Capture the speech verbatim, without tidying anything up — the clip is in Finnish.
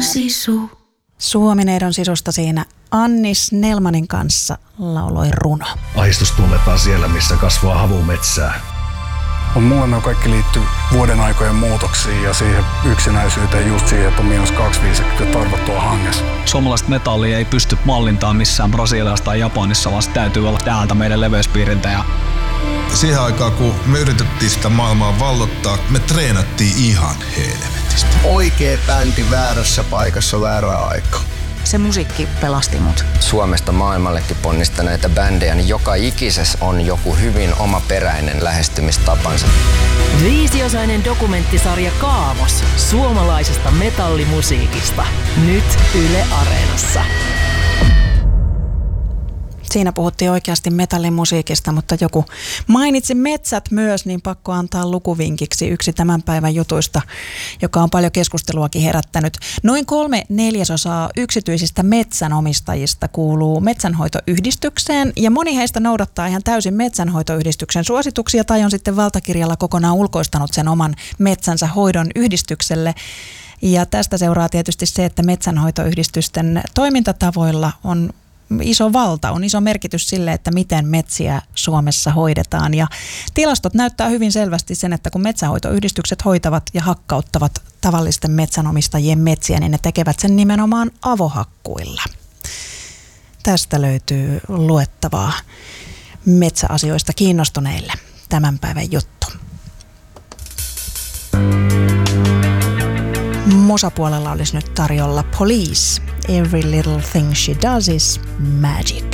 sisu. Suomineidon sisusta siinä Annis Nelmanin kanssa lauloi runo. Ahdistus tunnetaan siellä, missä kasvaa havumetsää. On mulle ne kaikki liittyy vuoden aikojen muutoksiin ja siihen yksinäisyyteen, just siihen, että on miinus kaksikymmentäviisi tarvottua hangessa. Suomalaista metallia ei pysty mallintamaan missään Brasiliassa tai Japanissa, vaan se täytyy olla täältä meidän leveyspiiriltä. Ja siihen aikaan, kun me yritettiin sitä maailmaa vallottaa, me treenattiin ihan helvetistä. Oikea bändi väärässä paikassa väärää aikaa. Se musiikki pelasti mut. Suomesta maailmallekin ponnistaneita bändejä, niin joka ikisessä on joku hyvin omaperäinen lähestymistapansa. Viisiosainen dokumenttisarja Kaavos suomalaisesta metallimusiikista. Nyt Yle Areenassa. Siinä puhuttiin oikeasti metallimusiikista, mutta joku mainitsi metsät myös, niin pakko antaa lukuvinkiksi yksi tämän päivän jutuista, joka on paljon keskusteluakin herättänyt. Noin kolme neljäsosaa yksityisistä metsänomistajista kuuluu metsänhoitoyhdistykseen ja moni heistä noudattaa ihan täysin metsänhoitoyhdistyksen suosituksia tai on sitten valtakirjalla kokonaan ulkoistanut sen oman metsänsä hoidon yhdistykselle. Ja tästä seuraa tietysti se, että metsänhoitoyhdistysten toimintatavoilla on iso valta, on iso merkitys sille, että miten metsiä Suomessa hoidetaan. Ja tilastot näyttää hyvin selvästi sen, että kun metsänhoitoyhdistykset hoitavat ja hakkauttavat tavallisten metsänomistajien metsiä, niin ne tekevät sen nimenomaan avohakkuilla. Tästä löytyy luettavaa metsäasioista kiinnostuneille tämän päivän juttu. Musapuolella olisi nyt tarjolla Police. Every little thing she does is magic.